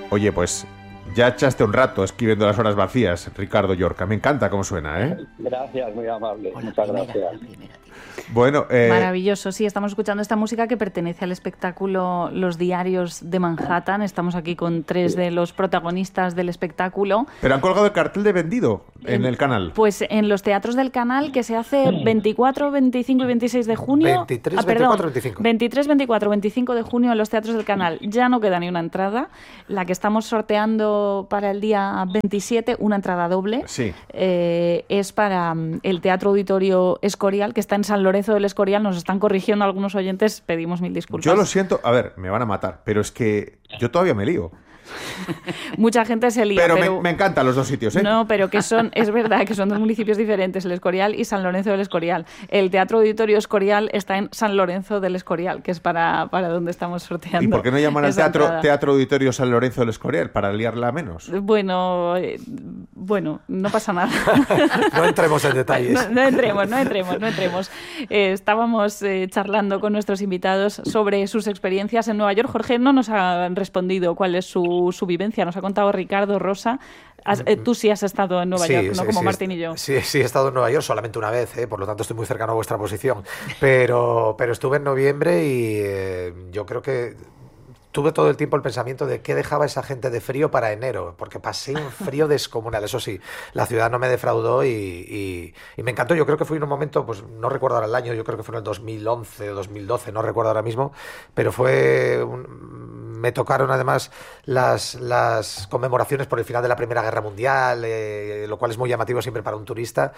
Oye, pues ya echaste un rato escribiendo Las horas vacías, Ricardo Llorca. Me encanta cómo suena, ¿eh? Gracias, muy amable. O Muchas gracias. la primera, tío. Bueno, Maravilloso, sí, estamos escuchando esta música que pertenece al espectáculo Los Diarios de Manhattan. Estamos aquí con 3 de los protagonistas del espectáculo. pero han colgado el cartel de vendido en el canal. Pues en los teatros del canal, que se hace 24, 25 y 26 de junio. 23, perdón, 24, 25. 23, 24, 25 de junio en los teatros del canal. Ya no queda ni una entrada. La que estamos sorteando para el día 27, una entrada doble, Sí. es para el Teatro Auditorio Escorial, que está en San Lorenzo del Escorial. Nos están corrigiendo algunos oyentes, pedimos mil disculpas. Yo lo siento, a ver, me van a matar, pero es que yo todavía me lío. Mucha gente se lía, Pero me encantan los dos sitios, ¿eh? No, pero que es verdad que son dos municipios diferentes, el Escorial y San Lorenzo del Escorial. El Teatro Auditorio Escorial está en San Lorenzo del Escorial, que es para donde estamos sorteando. ¿Y por qué no llaman al esa entrada. teatro Auditorio San Lorenzo del Escorial para liarla menos? Bueno, no pasa nada. No entremos en detalles. No entremos. Estábamos charlando con nuestros invitados sobre sus experiencias en Nueva York. Jorge no nos ha respondido cuál es su vivencia. Nos ha contado Ricardo, Rosa. Tú sí has estado en Nueva York, ¿no? Como Martín y yo. Sí, he estado en Nueva York solamente una vez, por lo tanto estoy muy cercano a vuestra posición. Pero estuve en noviembre y yo creo que tuve todo el tiempo el pensamiento de qué dejaba esa gente de frío para enero, porque pasé un frío descomunal. Eso sí, la ciudad no me defraudó y me encantó. Yo creo que fui en un momento, pues no recuerdo ahora el año, yo creo que fue en el 2011 o 2012, no recuerdo ahora mismo, pero me tocaron además las conmemoraciones por el final de la Primera Guerra Mundial, lo cual es muy llamativo siempre para un turista.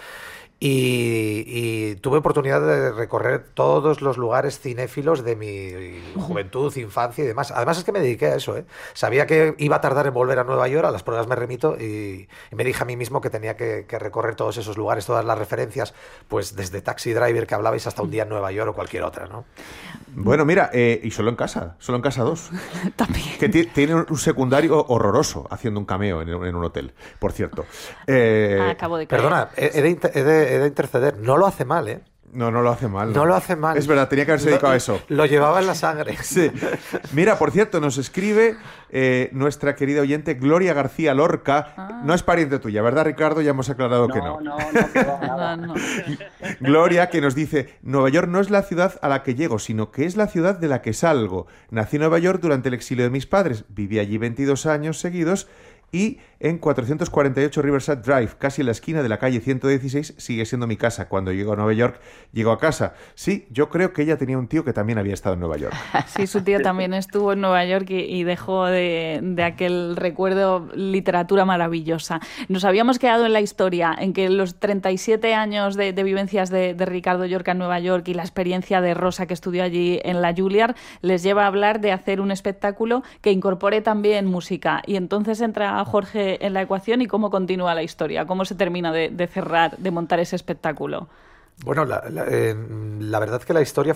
Y tuve oportunidad de recorrer todos los lugares cinéfilos de mi juventud, infancia y demás. Además es que me dediqué a eso, ¿eh? Sabía que iba a tardar en volver a Nueva York, a las pruebas me remito y me dije a mí mismo que tenía que recorrer todos esos lugares, todas las referencias, pues desde Taxi Driver que hablabais hasta un día en Nueva York o cualquier otra, ¿no? Bueno, mira, y solo en casa 2. También. Que tiene un secundario horroroso haciendo un cameo en un hotel, por cierto. Acabo de caer. Perdona, he de interceder. No lo hace mal, ¿eh? No lo hace mal. No lo hace mal. Es verdad, tenía que haberse dedicado a eso. Lo llevaba en la sangre. Sí. Mira, por cierto, nos escribe nuestra querida oyente Gloria García Lorca. No es pariente tuya, ¿verdad, Ricardo? Ya hemos aclarado que no. No, que va, nada. No. Gloria, que nos dice: Nueva York no es la ciudad a la que llego, sino que es la ciudad de la que salgo. Nací en Nueva York durante el exilio de mis padres. Viví allí 22 años seguidos y en 448 Riverside Drive, casi en la esquina de la calle 116, sigue siendo mi casa. Cuando llego a Nueva York, llego a casa. Sí, yo creo que ella tenía un tío que también había estado en Nueva York. Sí, su tío también estuvo en Nueva York y dejó de aquel recuerdo literatura maravillosa. Nos habíamos quedado en la historia, en que los 37 años de vivencias de Ricardo Llorca en Nueva York y la experiencia de Rosa, que estudió allí en la Juilliard, les lleva a hablar de hacer un espectáculo que incorpore también música. Y entonces entra Jorge en la ecuación y cómo continúa la historia, cómo se termina de cerrar, de montar ese espectáculo. Bueno, la verdad que la historia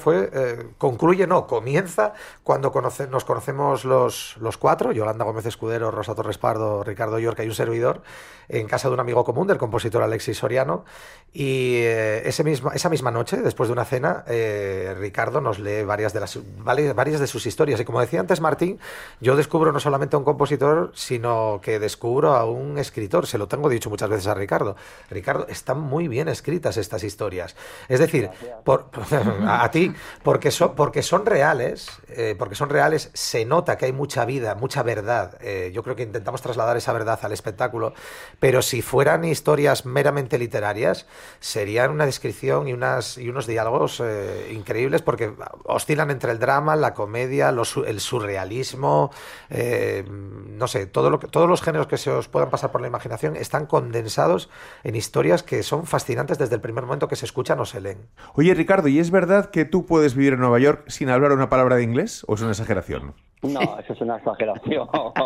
comienza cuando nos conocemos los 4, Yolanda Gómez Escudero, Rosa Torres Pardo, Ricardo Llorca y un servidor, en casa de un amigo común, del compositor Alexis Soriano, y esa misma noche, después de una cena, Ricardo nos lee varias de sus historias, y como decía antes Martín, yo descubro no solamente a un compositor, sino que descubro a un escritor. Se lo tengo dicho muchas veces a Ricardo. Ricardo, están muy bien escritas estas historias. Es decir, a ti, porque son reales, se nota que hay mucha vida, mucha verdad. Yo creo que intentamos trasladar esa verdad al espectáculo, pero si fueran historias meramente literarias, serían una descripción y unos diálogos increíbles, porque oscilan entre el drama, la comedia, el surrealismo, no sé, todos los géneros que se os puedan pasar por la imaginación están condensados en historias que son fascinantes desde el primer momento que se escuchan o se leen. Oye, Ricardo, ¿y es verdad que tú puedes vivir en Nueva York sin hablar una palabra de inglés o es una exageración? No, eso es una exageración.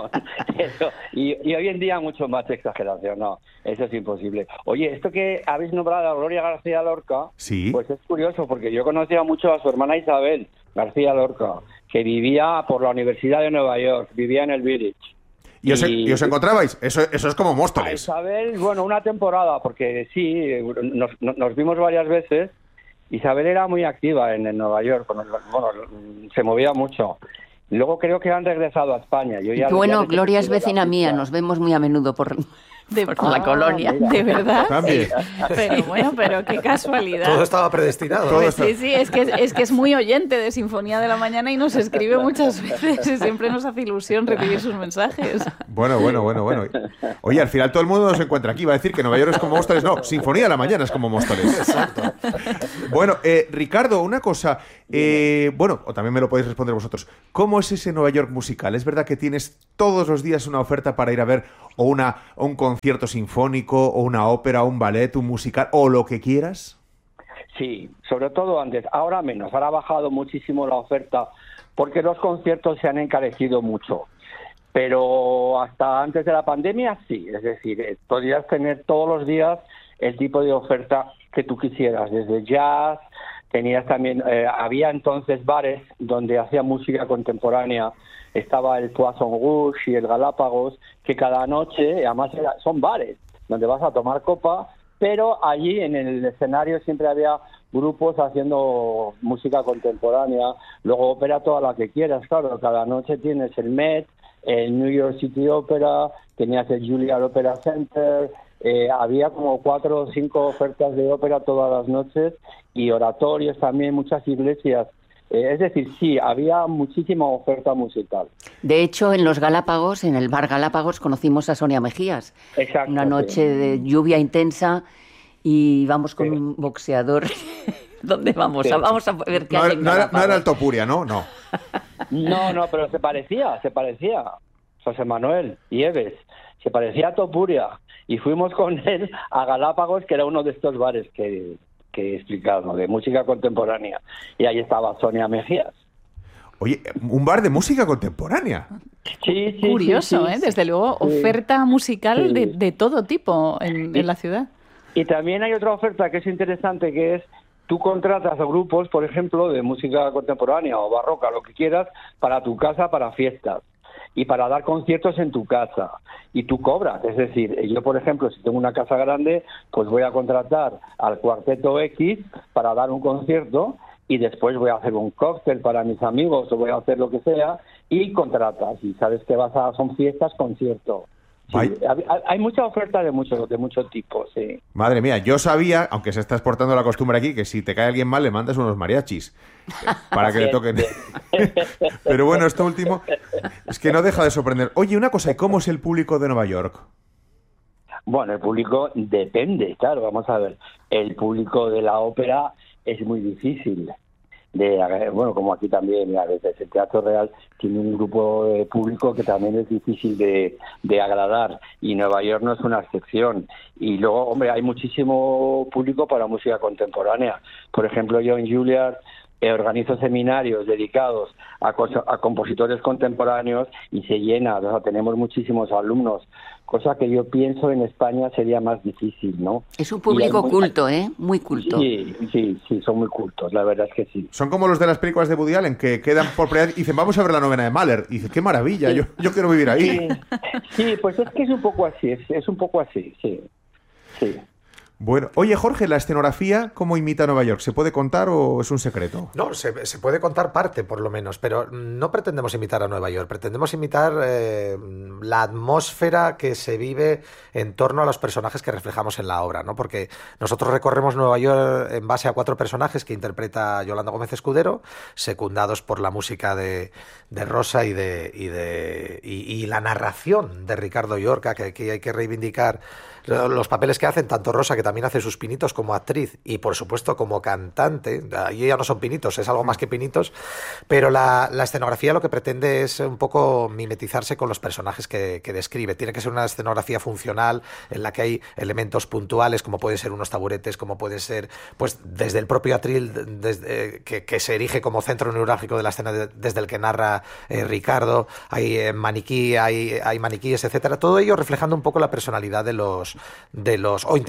Y hoy en día mucho más exageración, no, eso es imposible. Oye, esto que habéis nombrado a Gloria García Lorca, sí, pues es curioso, porque yo conocía mucho a su hermana Isabel García Lorca, que vivía por la Universidad de Nueva York, vivía en el Village. ¿Y os encontrabais? Eso es como Móstoles. Isabel, bueno, una temporada, porque sí, nos vimos varias veces. Isabel era muy activa en Nueva York, bueno, se movía mucho. Luego creo que han regresado a España. Bueno, Gloria es vecina mía, nos vemos muy a menudo por la colonia. Mira. ¿De verdad? También. Pero bueno, pero qué casualidad. Todo estaba predestinado. Todo Pues sí, es que es muy oyente de Sinfonía de la Mañana y nos escribe muchas veces y siempre nos hace ilusión recibir sus mensajes. Bueno. Oye, al final todo el mundo nos encuentra aquí. Va a decir que Nueva York es como Móstoles. No, Sinfonía de la Mañana es como Móstoles. Exacto. Bueno, Ricardo, una cosa. Bueno, o también me lo podéis responder vosotros. ¿Cómo es ese Nueva York musical? ¿Es verdad que tienes todos los días una oferta para ir a ver o un concierto sinfónico, o una ópera, o un ballet, un musical, o lo que quieras? Sí, sobre todo antes. Ahora menos. Ahora ha bajado muchísimo la oferta porque los conciertos se han encarecido mucho. Pero hasta antes de la pandemia, sí. Es decir, podías tener todos los días el tipo de oferta que tú quisieras, desde jazz. Tenías también, había entonces bares donde hacía música contemporánea. Estaba el Poisson Rouge y el Galápagos, que cada noche, además son bares donde vas a tomar copa, pero allí en el escenario siempre había grupos haciendo música contemporánea, luego ópera toda la que quieras, claro, cada noche tienes el Met, el New York City Opera, tenías el Juilliard Opera Center, había como 4 o 5 ofertas de ópera todas las noches y oratorios también, muchas iglesias. Es decir, sí, había muchísima oferta musical. De hecho, en los Galápagos, en el bar Galápagos, conocimos a Sonia Mejías. Exacto. Una noche de lluvia intensa y vamos con un boxeador. ¿Dónde vamos? Sí. Vamos a ver qué No, hay en no era Galápagos. el Topuria, ¿no? No. No, pero se parecía. José Manuel Nieves, se parecía a Topuria. Y fuimos con él a Galápagos, que era uno de estos bares que he explicado, de música contemporánea. Y ahí estaba Sonia Mejías. Oye, un bar de música contemporánea. Sí, Curioso, sí. ¿eh? Desde luego, Sí. oferta musical Sí. de todo tipo en la ciudad. Y también hay otra oferta que es interesante, que es tú contratas a grupos, por ejemplo, de música contemporánea o barroca, lo que quieras, para tu casa, para fiestas y para dar conciertos en tu casa. Y tú cobras, es decir, yo, por ejemplo, si tengo una casa grande, pues voy a contratar al Cuarteto X para dar un concierto y después voy a hacer un cóctel para mis amigos o voy a hacer lo que sea y contratas. Y sabes que son fiestas, conciertos. Sí, hay mucha oferta de mucho tipo, sí. Madre mía, yo sabía, aunque se está exportando la costumbre aquí, que si te cae alguien mal le mandas unos mariachis para que le toquen. Pero bueno, esto último es que no deja de sorprender. Oye, una cosa, ¿y cómo es el público de Nueva York? Bueno, el público depende, claro, vamos a ver. El público de la ópera es muy difícil. Bueno, como aquí también, a veces el Teatro Real tiene un grupo de público que también es difícil de agradar, y Nueva York no es una excepción. Y luego, hombre, hay muchísimo público para música contemporánea. Por ejemplo, yo en Juilliard organizo seminarios dedicados a compositores contemporáneos y se llena, o sea, tenemos muchísimos alumnos, cosa que yo pienso en España sería más difícil, ¿no? Es un público culto, ¿eh? Muy culto. Sí, son muy cultos, la verdad es que sí. Son como los de las películas de Woody Allen, que quedan por primera vez y dicen, vamos a ver la novena de Mahler. Y dice, qué maravilla, yo quiero vivir ahí. Sí, pues es que es un poco así, sí. Bueno, oye, Jorge, ¿la escenografía cómo imita a Nueva York? ¿Se puede contar o es un secreto? No, se puede contar parte, por lo menos, pero no pretendemos imitar a Nueva York, pretendemos imitar la atmósfera que se vive en torno a los personajes que reflejamos en la obra, ¿no? Porque nosotros recorremos Nueva York en base a 4 personajes que interpreta Yolanda Gómez Escudero, secundados por la música de Rosa y la narración de Ricardo Llorca, que aquí hay que reivindicar los papeles que hacen, tanto Rosa, que también hace sus pinitos como actriz, y por supuesto como cantante. Ahí ya no son pinitos, es algo más que pinitos, pero la escenografía lo que pretende es un poco mimetizarse con los personajes que describe. Tiene que ser una escenografía funcional en la que hay elementos puntuales, como pueden ser unos taburetes, como puede ser, pues, desde el propio atril, que se erige como centro neurálgico de la escena, desde el que narra Ricardo, hay maniquíes, etcétera. Todo ello reflejando un poco la personalidad de los o intentando unificar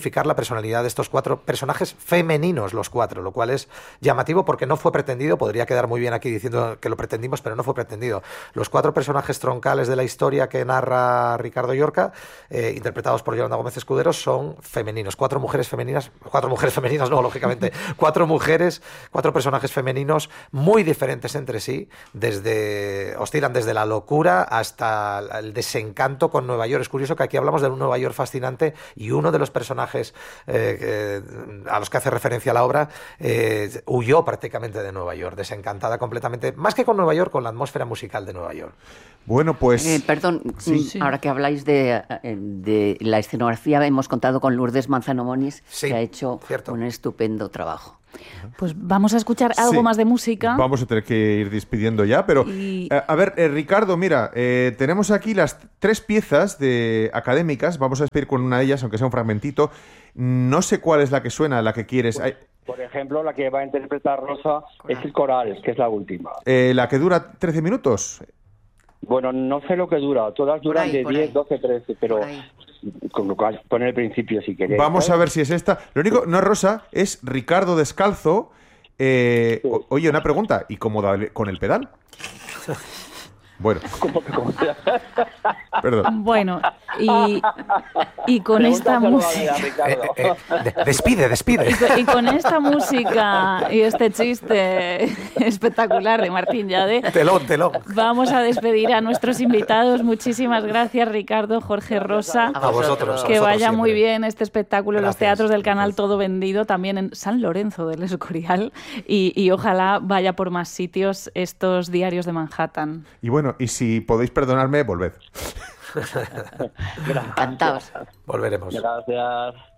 personificar la personalidad de estos 4 personajes femeninos, los 4, lo cual es llamativo porque no fue pretendido. Podría quedar muy bien aquí diciendo que lo pretendimos, pero no fue pretendido. Los 4 personajes troncales de la historia que narra Ricardo Llorca, interpretados por Yolanda Gómez Escudero, son femeninos. 4 mujeres femeninas no, lógicamente, 4 personajes femeninos muy diferentes entre sí, oscilan desde la locura hasta el desencanto con Nueva York. Es curioso que aquí hablamos de un Nueva York fascinante y uno de los personajes a los que hace referencia la obra huyó prácticamente de Nueva York, desencantada completamente, más que con Nueva York, con la atmósfera musical de Nueva York. Bueno, pues... Perdón, Sí. ahora que habláis de la escenografía, hemos contado con Lourdes Manzano Moniz, Sí, que ha hecho cierto. un estupendo trabajo. Pues vamos a escuchar algo Sí. más de música. Vamos a tener que ir despidiendo ya, pero a ver, Ricardo, mira, tenemos aquí las 3 piezas académicas. Vamos a despedir con una de ellas, aunque sea un fragmentito. No sé cuál es la que suena, la que quieres. Por ejemplo, la que va a interpretar Rosa es el coral, que es la última. La que dura 13 minutos. Bueno, no sé lo que dura, todas duran de 10, 12, 13, pero con lo cual pon el principio si queréis. Vamos a ver si es esta. Lo único, no es Rosa, es Ricardo Descalzo. Oye, una pregunta, ¿y cómo da con el pedal? Bueno, perdón. Bueno, y con esta música... Despide. Y con esta música y este chiste espectacular de Martín Llade, Telón. vamos a despedir a nuestros invitados. Muchísimas gracias, Ricardo, Jorge, Rosa. A vosotros. Que vaya muy siempre. bien este espectáculo en los Gracias. teatros del Canal Todo Vendido, también en San Lorenzo del Escorial, y ojalá vaya por más sitios estos diarios de Manhattan. Y bueno, y si podéis perdonarme, volved. Encantados. Volveremos. Gracias.